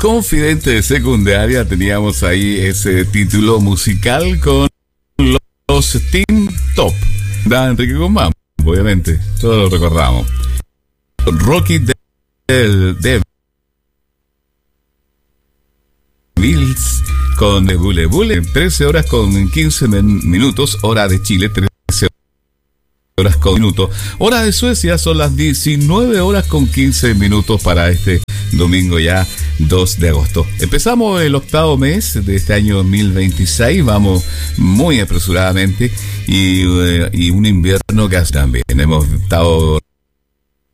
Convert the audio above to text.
Confidente de secundaria, teníamos ahí ese título musical con los Teen Top. Da Enrique Guzmán, obviamente, todos lo recordamos. Rocky Devils con Bule Bule, 13 horas con 15 minutos, hora de Chile, 13 horas con minutos. Hora de Suecia son las 19 horas con 15 minutos para este domingo ya 2 de agosto. Empezamos el octavo mes de este año 2026, vamos muy apresuradamente y un invierno que también hemos estado